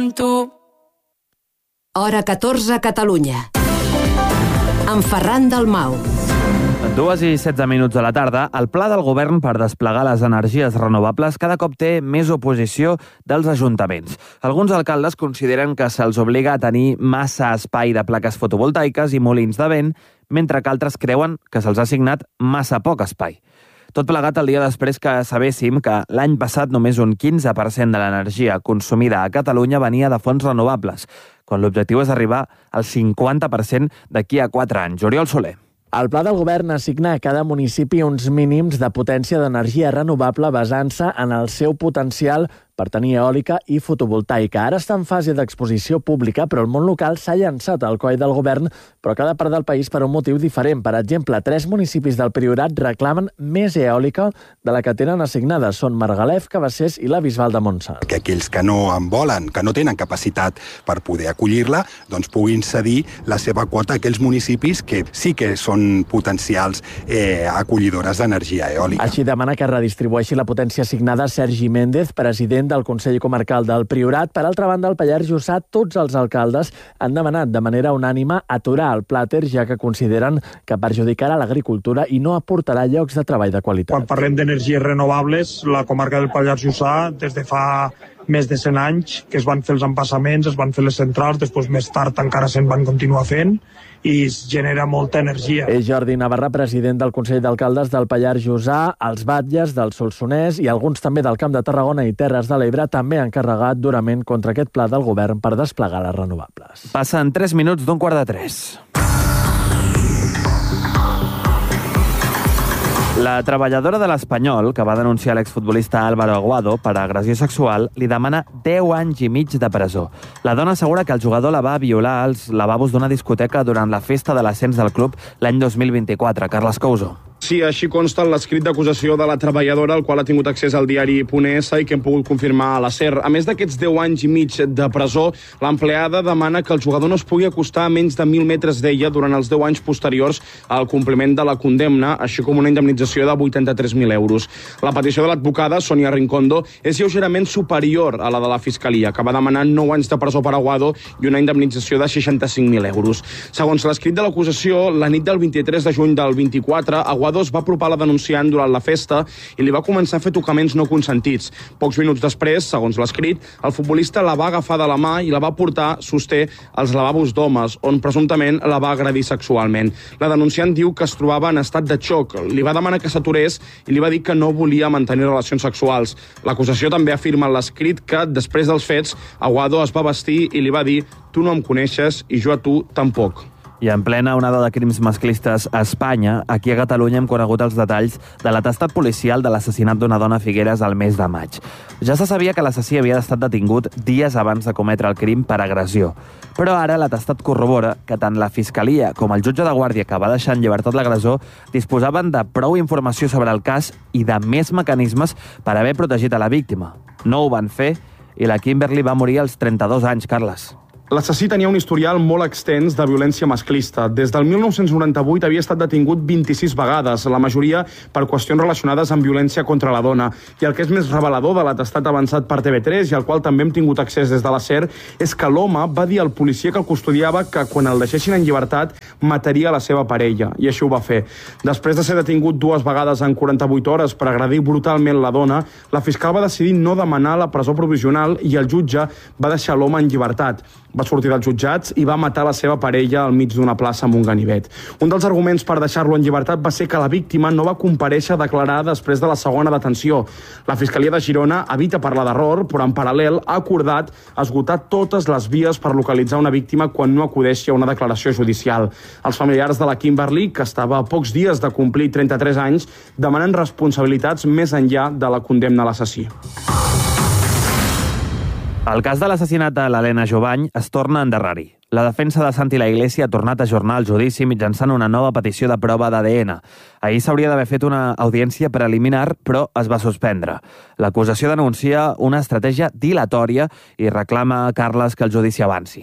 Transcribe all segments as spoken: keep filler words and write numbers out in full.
Hora catorze, Catalunya. Amb Ferran Dalmau. Dues i setze minuts de la tarda, el pla del govern per desplegar les energies renovables cada cop té més oposició dels ajuntaments. Alguns alcaldes consideren que se'ls obliga a tenir massa espai de plaques fotovoltaiques i molins de vent, mentre que altres creuen que se'ls ha assignat massa poc espai. Tot plegat el dia després que sabéssim que l'any passat només un quinze per cent de l'energia consumida a Catalunya venia de fonts renovables, quan l'objectiu és arribar al cinquanta per cent d'aquí a quatre anys. Oriol Soler. El pla del govern assigna a cada municipi uns mínims de potència d'energia renovable basant-se en el seu potencial per tenir eòlica i fotovoltaica. Ara està en fase d'exposició pública, però el món local s'ha llançat al coll del govern, però cada part del país per un motiu diferent. Per exemple, tres municipis del Priorat reclamen més eòlica de la que tenen assignada. Són Margalef, Cabassers i la Bisbal de Montsant. Que aquells que no en volen, que no tenen capacitat per poder acollir-la, doncs puguin cedir la seva quota a aquells municipis que sí que són potencials eh, acollidores d'energia eòlica. Així demana que redistribueixi la potència assignada Sergi Méndez, president del Consell Comarcal del Priorat. Per altra banda, al Pallars Jussà, tots els alcaldes han demanat de manera unànime aturar el plàter, ja que consideren que perjudicarà l'agricultura i no aportarà llocs de treball de qualitat. Quan parlem d'energies renovables, la comarca del Pallars Jussà, des de fa més de cent anys, que es van fer els empassaments, es van fer les centrals, després més tard encara se'n van continuar fent, i es genera molta energia. És Jordi Navarra, president del Consell d'Alcaldes del Pallars Jussà, els batlles del Solsonès i alguns també del Camp de Tarragona i Terres de l'Ebre també han carregat durament contra aquest pla del govern per desplegar les renovables. Passen tres minuts d'un quart de tres. La treballadora de l'Espanyol, que va denunciar l'exfutbolista Álvaro Aguado per agressió sexual, li demana deu anys i mig de presó. La dona assegura que el jugador la va violar als lavabos d'una discoteca durant la festa de l'ascens del club l'any dos mil vint-i-quatre. Carles Couso. Sí, així consta l'escrit d'acusació de la treballadora, al qual ha tingut accés al diari .es i que hem pogut confirmar a la SER. A més d'aquests deu anys i mig de presó, l'empleada demana que el jugador no es pugui acostar a menys de mil metres d'ella durant els deu anys posteriors al compliment de la condemna, així com una indemnització de vuitanta-tres mil euros. La petició de l'advocada, Sònia Rincondo, és lleugerament superior a la de la Fiscalia, que va demanar nou anys de presó per Aguado i una indemnització de seixanta-cinc mil euros. Segons l'escrit de l'acusació, la nit del vint-i-tres de juny del vint-i-quatre, Aguado es va apropar a la denunciant durant la festa i li va començar a fer tocaments no consentits. Pocs minuts després, segons l'escrit, el futbolista la va agafar de la mà i la va portar, sosté, als lavabos d'homes, on presumptament la va agredir sexualment. La denunciant diu que es trobava en estat de xoc. Li va demanar que s'aturés i li va dir que no volia mantenir relacions sexuals. L'acusació també afirma en l'escrit que, després dels fets, Aguado es va vestir i li va dir «Tu no em coneixes i jo a tu tampoc». I en plena onada de crims masclistes a Espanya, aquí a Catalunya hem conegut els detalls de l'atestat policial de l'assassinat d'una dona a Figueres al mes de maig. Ja se sabia que l'assassí havia estat detingut dies abans de cometre el crim per agressió. Però ara l'atestat corrobora que tant la Fiscalia com el jutge de guàrdia que va deixar en llibertat l'agressor disposaven de prou informació sobre el cas i de més mecanismes per haver protegit a la víctima. No ho van fer i la Kimberly va morir als trenta-dos anys, Carles. L'assassí tenia un historial molt extens de violència masclista. Des del mil nou-cents noranta-vuit havia estat detingut vint-i-sis vegades, la majoria per qüestions relacionades amb violència contra la dona. I el que és més revelador de l'atestat avançat per T V tres, i al qual també hem tingut accés des de la SER, és que l'home va dir al policia que el custodiava que quan el deixessin en llibertat mataria la seva parella, i així ho va fer. Després de ser detingut dues vegades en quaranta-vuit hores per agredir brutalment la dona, la fiscal va decidir no demanar la presó provisional i el jutge va deixar l'home en llibertat. Va sortir dels jutjats i va matar la seva parella al mig d'una plaça amb un ganivet. Un dels arguments per deixar-lo en llibertat va ser que la víctima no va comparèixer a declarar després de la segona detenció. La Fiscalia de Girona evita parlar d'error, però en paral·lel ha acordat esgotar totes les vies per localitzar una víctima quan no acudeixi a una declaració judicial. Els familiars de la Kimberly, que estava a pocs dies de complir trenta-tres anys, demanen responsabilitats més enllà de la condemna a l'assassí. El cas de l'assassinat de l'Helena Jovany es torna a endarrerir. La defensa de Santi la Iglesia ha tornat a ajornar el judici mitjançant una nova petició de prova d'A D N. Ahir s'hauria d'haver fet una audiència preliminar, però es va suspendre. L'acusació denuncia una estratègia dilatòria i reclama a Carles que el judici avanci.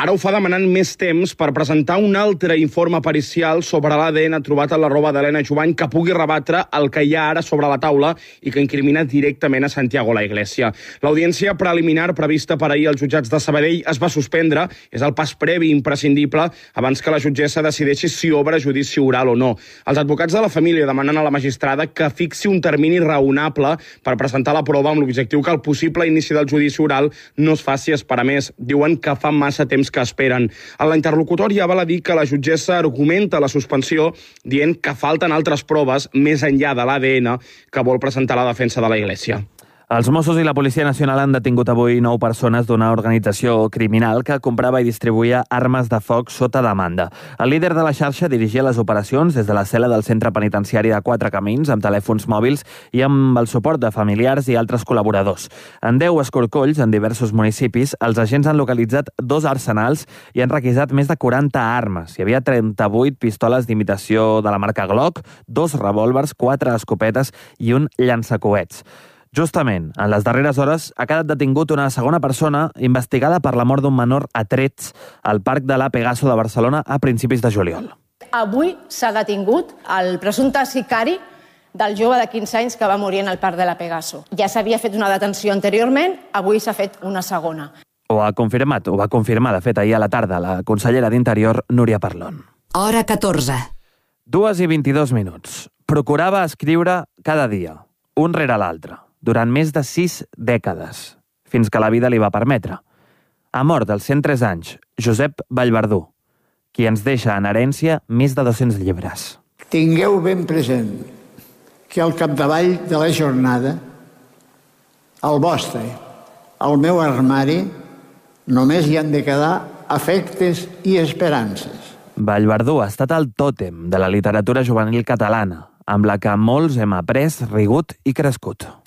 Ara ho fa demanant més temps per presentar un altre informe pericial sobre l'A D N trobat a la roba d'Helena Jubany que pugui rebatre el que hi ha ara sobre la taula i que incrimina directament a Santiago La Iglesia. L'audiència preliminar prevista per ahir als jutjats de Sabadell es va suspendre. És el pas previ imprescindible abans que la jutgessa decideixi si obre judici oral o no. Els advocats de la família demanen a la magistrada que fixi un termini raonable per presentar la prova amb l'objectiu que el possible inici del judici oral no es faci esperar més. Diuen que fa massa temps que esperen. En la interlocutòria val a dir que la jutgessa argumenta la suspensió dient que falten altres proves més enllà de l'A D N que vol presentar la defensa de la Iglesia. Els Mossos i la Policia Nacional han detingut avui nou persones d'una organització criminal que comprava i distribuïa armes de foc sota demanda. El líder de la xarxa dirigia les operacions des de la cel·la del centre penitenciari de Quatre Camins, amb telèfons mòbils i amb el suport de familiars i altres col·laboradors. En deu escorcolls, en diversos municipis, els agents han localitzat dos arsenals i han requisat més de quaranta armes. Hi havia trenta-vuit pistoles d'imitació de la marca Glock, dos revòlvers, quatre escopetes i un llançacoets. Justament, en les darreres hores ha quedat detingut una segona persona investigada per la mort d'un menor a trets al Parc de la Pegaso de Barcelona a principis de juliol. Avui s'ha detingut el presumpte sicari del jove de quinze anys que va morir en el Parc de la Pegaso. Ja s'havia fet una detenció anteriorment, avui s'ha fet una segona. Ho ha confirmat, ho va confirmar, de fet, ahir a la tarda, la consellera d'Interior, Núria Parlon. Hora catorze. Dues i vint-i-dos minuts. Procurava escriure cada dia, un rere l'altre, durant més de sis dècades, fins que la vida li va permetre. Ha mort als cent tres anys Josep Vallverdú, qui ens deixa en herència més de dos-cents llibres. Tingueu ben present que al capdavall de la jornada, el vostre, el meu armari, només hi han de quedar afectes i esperances. Vallverdú ha estat el tòtem de la literatura juvenil catalana, amb la que molts hem après, rigut i crescut.